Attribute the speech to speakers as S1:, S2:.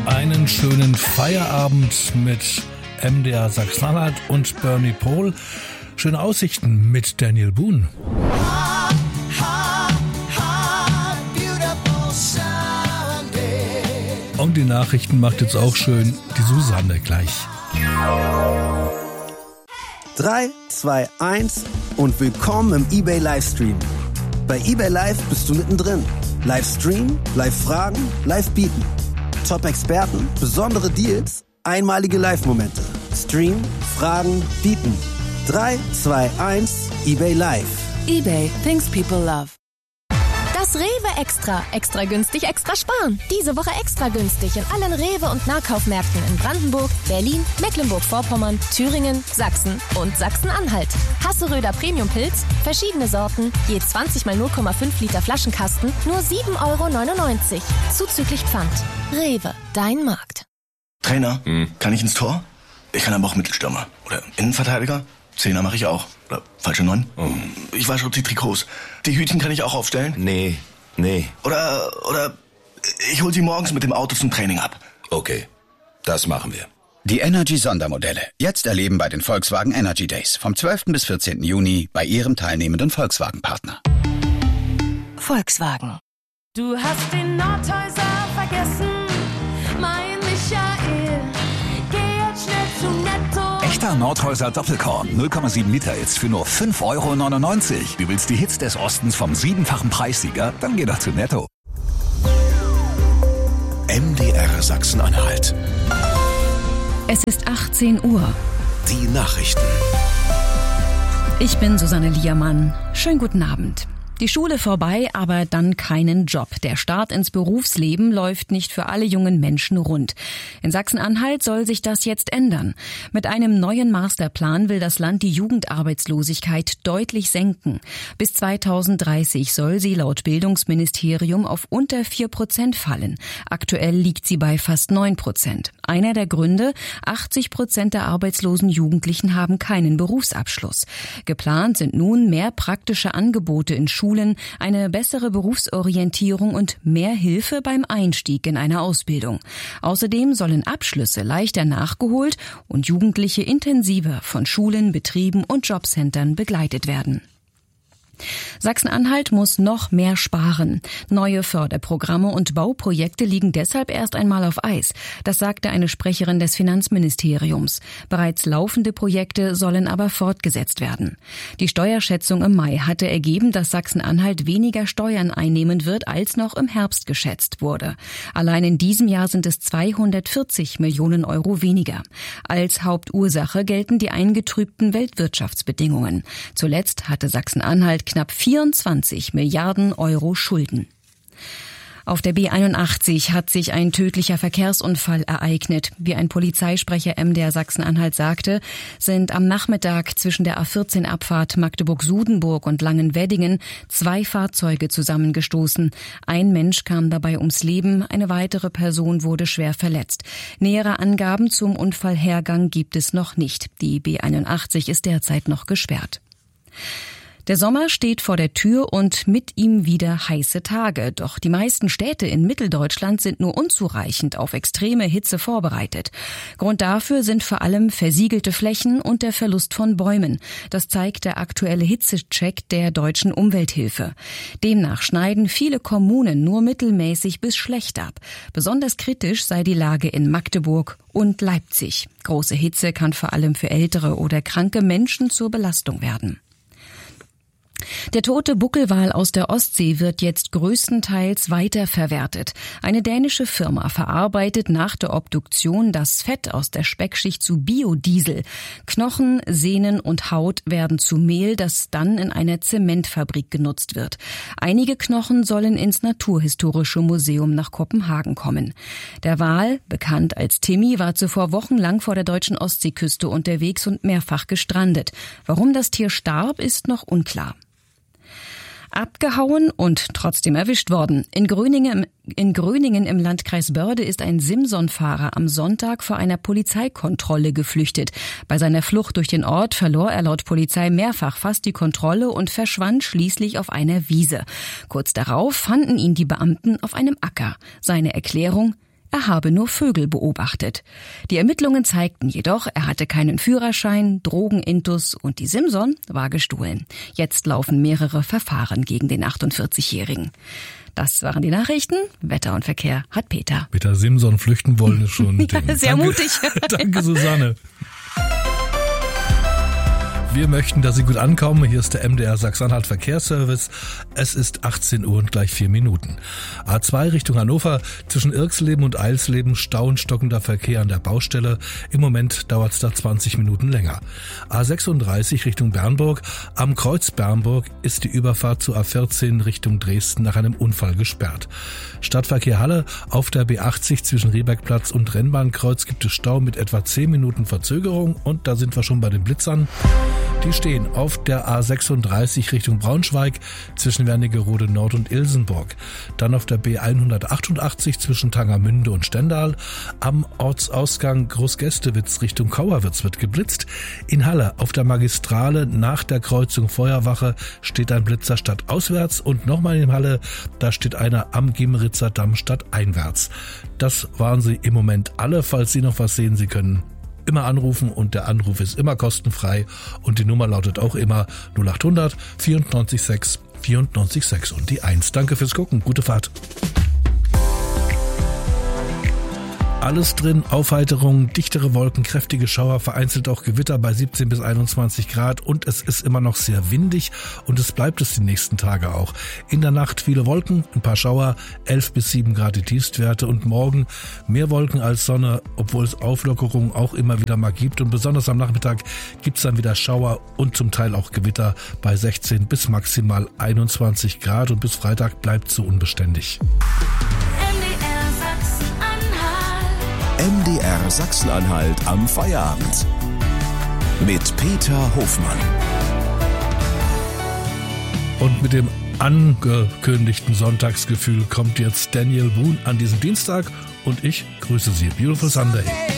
S1: Einen schönen Feierabend mit MDR Sachsen-Anhalt und Bernie Pohl. Schöne Aussichten mit Daniel Boone. Und die Nachrichten macht jetzt auch schön die Susanne gleich.
S2: 3, 2, 1 und willkommen im eBay Livestream. Bei eBay Live bist du mittendrin. Livestream, Live-Fragen, Live-Bieten. Top-Experten, besondere Deals, einmalige Live-Momente. Stream, Fragen, Bieten. 3, 2, 1, eBay Live.
S3: eBay, things people love. Das Rewe Extra. Extra günstig, extra sparen. Diese Woche extra günstig in allen Rewe- und Nahkaufmärkten in Brandenburg, Berlin, Mecklenburg-Vorpommern, Thüringen, Sachsen und Sachsen-Anhalt. Hasseröder Premium-Pilz, verschiedene Sorten, je 20 mal 0,5 Liter Flaschenkasten, nur 7,99 €. Zuzüglich Pfand. Rewe, dein Markt.
S4: Trainer, kann ich ins Tor? Ich kann aber auch Mittelstürmer. Oder Innenverteidiger? Zehner mache ich auch. Oder falsche 9? Ich wasche die Trikots. Die Hütchen kann ich auch aufstellen?
S5: Nee.
S4: Oder ich hol sie morgens mit dem Auto zum Training ab.
S5: Okay, das machen wir.
S6: Die Energy-Sondermodelle. Jetzt erleben bei den Volkswagen Energy Days. Vom 12. bis 14. Juni bei Ihrem teilnehmenden Volkswagen-Partner.
S3: Volkswagen.
S7: Du hast den Nordhäuser vergessen, mein Michael. Geh jetzt schnell zu Netto.
S8: Echter Nordhäuser Doppelkorn, 0,7 Liter jetzt für nur 5,99 €. Du willst die Hits des Ostens vom 7-fachen Preissieger? Dann geh doch zu Netto.
S5: MDR Sachsen-Anhalt.
S9: Es ist 18 Uhr.
S5: Die Nachrichten.
S9: Ich bin Susanne Liermann. Schönen guten Abend. Die Schule vorbei, aber dann keinen Job. Der Start ins Berufsleben läuft nicht für alle jungen Menschen rund. In Sachsen-Anhalt soll sich das jetzt ändern. Mit einem neuen Masterplan will das Land die Jugendarbeitslosigkeit deutlich senken. Bis 2030 soll sie laut Bildungsministerium auf unter 4% fallen. Aktuell liegt sie bei fast 9%. Einer der Gründe: 80% der arbeitslosen Jugendlichen haben keinen Berufsabschluss. Geplant sind nun mehr praktische Angebote in Schulen, eine bessere Berufsorientierung und mehr Hilfe beim Einstieg in eine Ausbildung. Außerdem sollen Abschlüsse leichter nachgeholt und Jugendliche intensiver von Schulen, Betrieben und Jobcentern begleitet werden. Sachsen-Anhalt muss noch mehr sparen. Neue Förderprogramme und Bauprojekte liegen deshalb erst einmal auf Eis. Das sagte eine Sprecherin des Finanzministeriums. Bereits laufende Projekte sollen aber fortgesetzt werden. Die Steuerschätzung im Mai hatte ergeben, dass Sachsen-Anhalt weniger Steuern einnehmen wird, als noch im Herbst geschätzt wurde. Allein in diesem Jahr sind es 240 Millionen € weniger. Als Hauptursache gelten die eingetrübten Weltwirtschaftsbedingungen. Zuletzt hatte Sachsen-Anhalt knapp 24 Milliarden € Schulden. Auf der B81 hat sich ein tödlicher Verkehrsunfall ereignet. Wie ein Polizeisprecher MDR Sachsen-Anhalt sagte, sind am Nachmittag zwischen der A14-Abfahrt Magdeburg-Sudenburg und Langenweddingen 2 Fahrzeuge zusammengestoßen. Ein Mensch kam dabei ums Leben, eine weitere Person wurde schwer verletzt. Nähere Angaben zum Unfallhergang gibt es noch nicht. Die B81 ist derzeit noch gesperrt. Der Sommer steht vor der Tür und mit ihm wieder heiße Tage. Doch die meisten Städte in Mitteldeutschland sind nur unzureichend auf extreme Hitze vorbereitet. Grund dafür sind vor allem versiegelte Flächen und der Verlust von Bäumen. Das zeigt der aktuelle Hitzecheck der Deutschen Umwelthilfe. Demnach schneiden viele Kommunen nur mittelmäßig bis schlecht ab. Besonders kritisch sei die Lage in Magdeburg und Leipzig. Große Hitze kann vor allem für ältere oder kranke Menschen zur Belastung werden. Der tote Buckelwal aus der Ostsee wird jetzt größtenteils weiterverwertet. Eine dänische Firma verarbeitet nach der Obduktion das Fett aus der Speckschicht zu Biodiesel. Knochen, Sehnen und Haut werden zu Mehl, das dann in einer Zementfabrik genutzt wird. Einige Knochen sollen ins Naturhistorische Museum nach Kopenhagen kommen. Der Wal, bekannt als Timmy, war zuvor wochenlang vor der deutschen Ostseeküste unterwegs und mehrfach gestrandet. Warum das Tier starb, ist noch unklar. Abgehauen und trotzdem erwischt worden. In Gröningen im Landkreis Börde ist ein Simson-Fahrer am Sonntag vor einer Polizeikontrolle geflüchtet. Bei seiner Flucht durch den Ort verlor er laut Polizei mehrfach fast die Kontrolle und verschwand schließlich auf einer Wiese. Kurz darauf fanden ihn die Beamten auf einem Acker. Seine Erklärung: er habe nur Vögel beobachtet. Die Ermittlungen zeigten jedoch, er hatte keinen Führerschein, Drogenintus und die Simson war gestohlen. Jetzt laufen mehrere Verfahren gegen den 48-Jährigen. Das waren die Nachrichten. Wetter und Verkehr hat Peter.
S1: Mit der Simson flüchten wollen ist schon ein Ding.
S9: Ja, sehr mutig.
S1: Danke, Susanne. Wir möchten, dass Sie gut ankommen. Hier ist der MDR Sachsen-Anhalt Verkehrsservice. Es ist 18 Uhr und gleich 4 Minuten. A2 Richtung Hannover, zwischen Irksleben und Eilsleben Stau und stockender Verkehr an der Baustelle. Im Moment dauert es da 20 Minuten länger. A36 Richtung Bernburg. Am Kreuz Bernburg ist die Überfahrt zu A14 Richtung Dresden nach einem Unfall gesperrt. Stadtverkehr Halle, auf der B80 zwischen Rehbergplatz und Rennbahnkreuz gibt es Stau mit etwa 10 Minuten Verzögerung. Und da sind wir schon bei den Blitzern. Die stehen auf der A36 Richtung Braunschweig zwischen Wernigerode Nord und Ilsenburg. Dann auf der B188 zwischen Tangermünde und Stendal. Am Ortsausgang Großgästewitz Richtung Kauerwitz wird geblitzt. In Halle auf der Magistrale nach der Kreuzung Feuerwache steht ein Blitzer stadtauswärts. Und nochmal in Halle, da steht einer am Gimmeritzer Damm stadteinwärts. Das waren sie im Moment alle. Falls Sie noch was sehen, Sie können immer anrufen und der Anruf ist immer kostenfrei und die Nummer lautet auch immer 0800 94 6 94 6 und die 1. Danke fürs Gucken, gute Fahrt. Alles drin, Aufheiterung, dichtere Wolken, kräftige Schauer, vereinzelt auch Gewitter bei 17 bis 21 Grad und es ist immer noch sehr windig und es bleibt es die nächsten Tage auch. In der Nacht viele Wolken, ein paar Schauer, 11 bis 7 Grad die Tiefstwerte und morgen mehr Wolken als Sonne, obwohl es Auflockerungen auch immer wieder mal gibt und besonders am Nachmittag gibt es dann wieder Schauer und zum Teil auch Gewitter bei 16 bis maximal 21 Grad und bis Freitag bleibt es so unbeständig.
S5: MDR Sachsen-Anhalt am Feierabend. Mit Peter Hofmann.
S1: Und mit dem angekündigten Sonntagsgefühl kommt jetzt Daniel Boone an diesem Dienstag und ich grüße Sie. Beautiful Sunday.